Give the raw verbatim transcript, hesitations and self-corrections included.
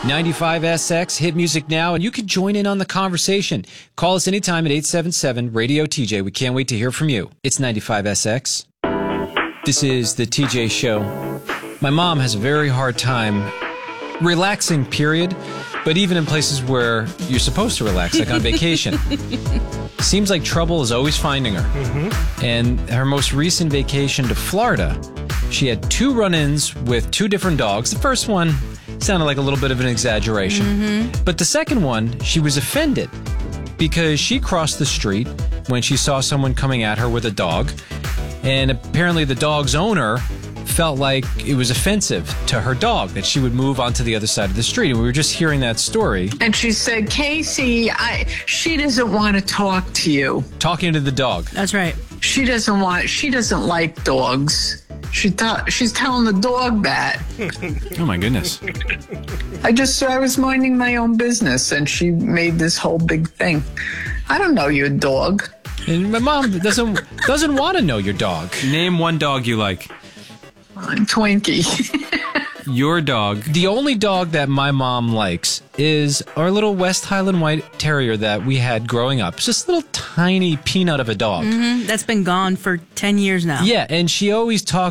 ninety-five S X, hit music now, and you can join in on the conversation. Call us anytime at eight seven seven, radio T J. We can't wait to hear from you. It's ninety-five S X. This is the T J Show. My mom has a very hard time relaxing, period, but even in places where you're supposed to relax, like on vacation. Seems like trouble is always finding her. Mm-hmm. And her most recent vacation to Florida, she had two run-ins with two different dogs. The first one sounded like a little bit of an exaggeration. Mm-hmm. But the second one, she was offended because she crossed the street when she saw someone coming at her with a dog. And apparently the dog's owner felt like it was offensive to her dog that she would move onto the other side of the street. And we were just hearing that story. And she said, Casey, I, she doesn't want to talk to you. Talking to the dog. That's right. She doesn't want, she doesn't like dogs. She thought she's telling the dog that. Oh my goodness. I just, I was minding my own business and she made this whole big thing. I don't know your dog. And my mom doesn't doesn't want to know your dog. Name one dog you like. I'm Twinkie. Your dog. The only dog that my mom likes is our little West Highland White Terrier that we had growing up. It's just a little tiny peanut of a dog. Mm-hmm. That's been gone for ten years now. Yeah, and she always talks